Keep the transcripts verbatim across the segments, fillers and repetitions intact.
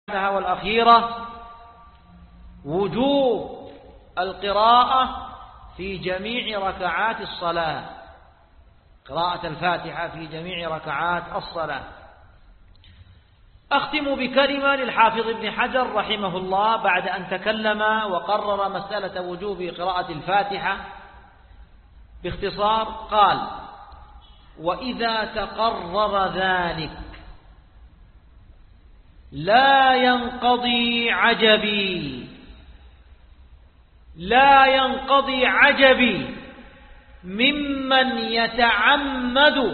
والأخيرة وجوب القراءة في جميع ركعات الصلاة، قراءة الفاتحة في جميع ركعات الصلاة. أختم بكلمة للحافظ ابن حجر رحمه الله بعد أن تكلم وقرر مسألة وجوب قراءة الفاتحة باختصار. قال: وإذا تقرر ذلك لا ينقضي عجبي لا ينقضي عجبي ممن يتعمد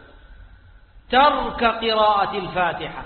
ترك قراءة الفاتحة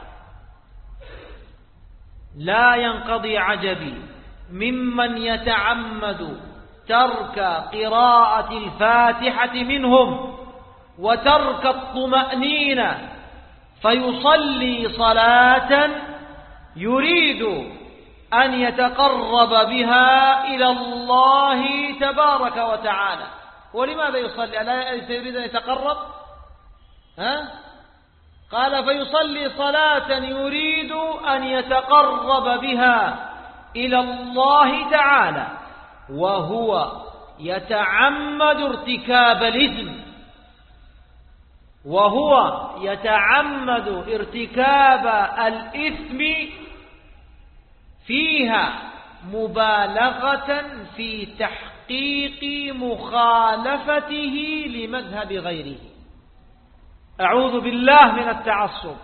لا ينقضي عجبي ممن يتعمد ترك قراءة الفاتحة منهم وترك الطمأنينة فيصلي صلاة يريد أن يتقرب بها إلى الله تبارك وتعالى. ولماذا يصلي؟ ألا يريد أن يتقرب؟ ها؟ قال: فيصلي صلاة يريد أن يتقرب بها إلى الله تعالى وهو يتعمد ارتكاب الإثم وهو يتعمد ارتكاب الإثم فيها مبالغة في تحقيق مخالفته لمذهب غيره. أعوذ بالله من التعصب.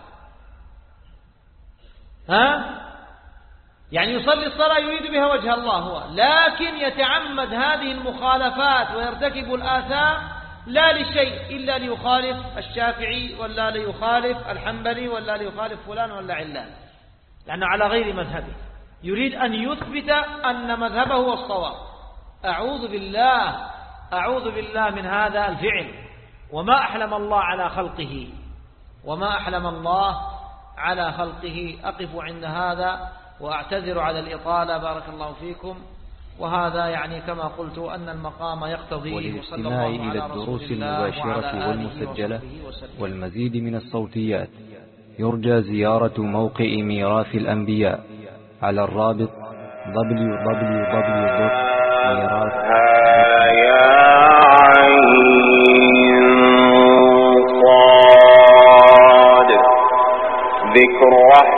ها؟ يعني يصلي الصلاة يريد بها وجه الله هو، لكن يتعمد هذه المخالفات ويرتكب الآثام لا لشيء إلا ليخالف الشافعي ولا ليخالف الحنبلي ولا ليخالف فلان ولا علان، لأنه على غير مذهبه، يريد أن يثبت أن مذهبه هو الصواب. أعوذ بالله أعوذ بالله من هذا الفعل. وما أحلم الله على خلقه وما أحلم الله على خلقه. أقف عند هذا وأعتذر على الإطالة، بارك الله فيكم. وهذا يعني كما قلت أن المقام يقتضي. وللاستماع إلى الدروس المباشرة والمسجلة والمزيد من الصوتيات يرجى زيارة موقع ميراث الأنبياء على الرابط دبليو دبليو دبليو دوت ميراث ذكر